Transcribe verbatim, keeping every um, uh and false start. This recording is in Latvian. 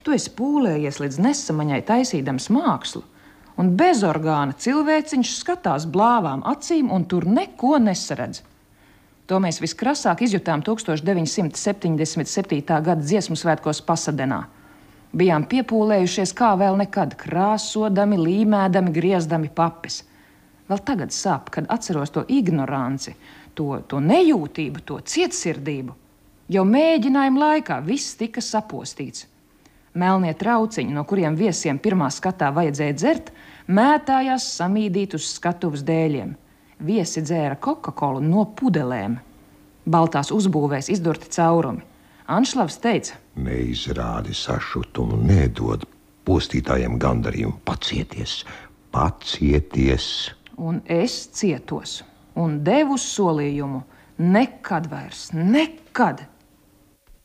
Tu esi pūlējies līdz nesamaņai taisīdams mākslu, un bez orgāna cilvēciņš skatās blāvām acīm un tur neko nesaredz. To mēs viskrasāk izjutām tūkstoš deviņi simti septiņdesmit septītā gada dziesmu svētkos Pasadenā. Bijām piepūlējušies kā vēl nekad, krāsodami, līmēdami, griezdami papes. Vēl tagad sāp, kad atceros to ignoranci, to, to nejūtību, to cietsirdību. Jau mēģinājuma laikā viss tika sapostīts. Melnie trauciņi, no kuriem viesiem pirmā skatā vajadzēja dzert, mētājās samīdīt uz skatuves dēļiem. Viesi dzēra Coca-Colu no pudelēm. Baltās uzbūvēs izdurti caurumi. Anšlavs teica: neizrādi sašutumu, nedod postītājiem gandarījumu. Pacieties, pacieties. Un es cietos un devu solījumu nekad vairs, nekad